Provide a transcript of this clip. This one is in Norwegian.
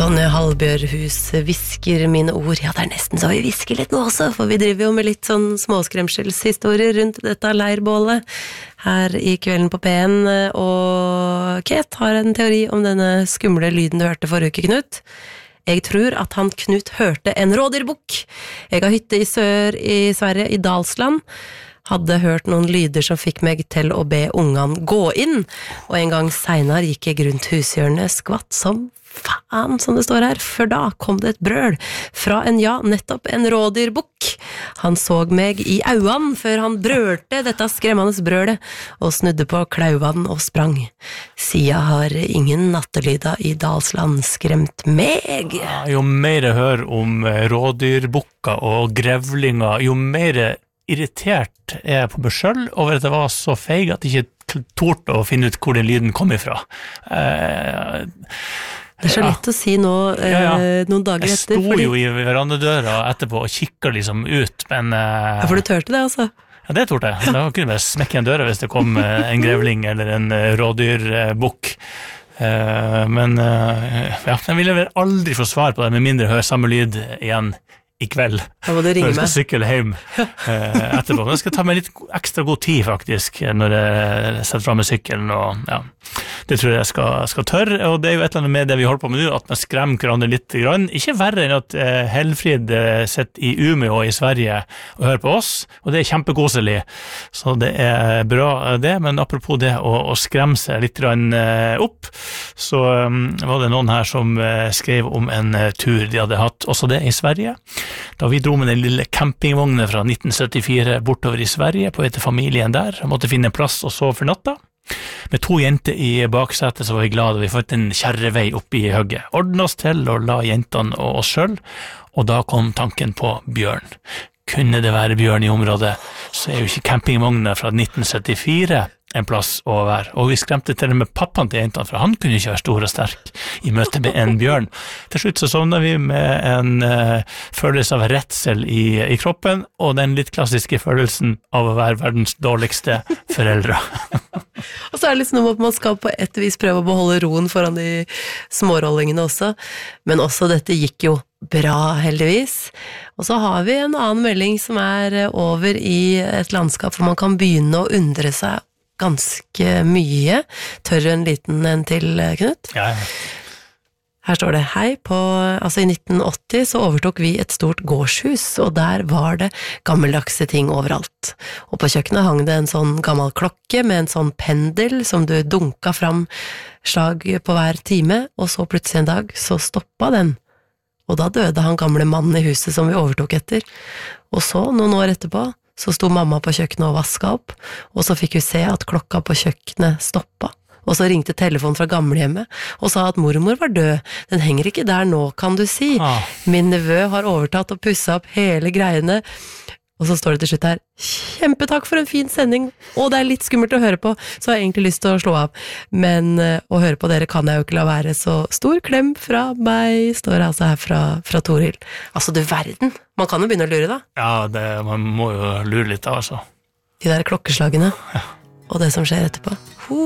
Tonje Hallbjørhus hvisker mine ord. Ja, det nesten så vi hvisker litt nå også, for vi driver jo med litt sånn småskremselshistorier rundt dette leirbålet her i Kvelden på P1, og Kate har en teori om denne skumle lyden du hørte forrige uke, Knut. Jeg tror at han Knut hørte en rådyrbukk. Jeg har hytte i sør i Sverige, i Dalsland. Hadde hørt noen lyder som fikk meg til å be ungene gå inn, og en gang senere gikk jeg rundt hushjørnet skvatt som faen, som det står her, for da kom det et brøl fra nettopp en rådyrbukk. Han så meg i auene før han brølte dette skremmende brølet, og snudde på klauvene og sprang. Siden har ingen nattelyder i Dalsland skremt meg. Ja, jo mer jeg hører om rådyrbukker og grevlinger, jo mer irritert er jeg på meg selv over at jeg var så feig at jeg ikke torde å finne ut hvor den lyden kom ifra. Det så lett å si nå, noen dager etter. Jeg sto jo i verandadøra etterpå og kikket liksom ut, men... Ja, for du tørte det, altså? Ja, det torde jeg. Da kunne jeg bare smekke igjen døra hvis det kom en grevling eller en rådyrbukk. Men jeg ville vel aldri få svar på det, med mindre høre samme lyd igjen i kveld. Da må du ringe meg. Når jeg skal sykle hjem etterpå. Men jeg skal ta meg litt ekstra god tid faktisk, når jeg setter frem med sykkelen, og ja, det tror jeg skal tørre, og det er jo et eller annet med det vi holder på med nå, at man skremmer hverandre litt grann. Ikke verre enn at Helfrid sitter i Umeå i Sverige og hører på oss, og det er kjempekoselig, så det er bra det, men apropos det å skremme seg litt grann opp, så var det noen her som skrev om en tur de hadde hatt, også det i Sverige, da vi dro med den lille campingvognen fra 1974 bortover i Sverige på etter familien der, måtte finne en plass og sove for natta. Med 2 jenter i baksetet så var vi glade, og vi fått en kjerrevei opp i høgget. Ordnet oss til og la jentene og oss selv, og da kom tanken på bjørn. Kunne det være bjørn i området, så er jo ikke campingvognen fra 1974 en plass å være. Og vi skremte til og med pappaen til jentene, for han kunne ikke være stor og sterk i møte med en bjørn. Til slutt så sovnet vi med en følelse av redsel i kroppen, og den litt klassiske følelsen av å være verdens dårligste foreldre. Og så er det litt sånn at man skal på et vis prøve å beholde roen foran de smårollingene også, men også dette gikk jo bra, heldigvis. Og så har vi en annen melding som er over i et landskap hvor man kan begynne å undre seg ganske mye. Tør en liten en til, Knut? Ja. Her står det, hei, i 1980 så overtok vi et stort gårdshus, og der var det gammeldagse ting overalt. Og på kjøkkenet hang det en sånn gammel klokke med en sånn pendel som du dunka fram slag på hver time, og så plutselig en dag så stoppa den. Og da døde han gamle mannen i huset som vi overtok etter. Og så, noen år etterpå, så sto mamma på kjøkkenet og vasket opp, og så fikk hun se at klokka på kjøkkenet stoppa. Og så ringte telefonen fra gamlehjemmet og sa at mormor var død. Den henger ikke der nå, kan du si. Min nevø har overtatt og pusset opp hele greiene. Og så står det til slutt her, kjempetakk for en fin sending, og det er litt skummelt å høre på, så jeg har egentlig lyst til å slå av. Men å høre på dere kan jeg jo ikke la være, så stor klem fra meg, står det altså her fra Toril. Altså du verden, man kan jo begynne å lure da. Ja, man må jo lure litt da, altså. De der klokkeslagene, og det som skjer etterpå.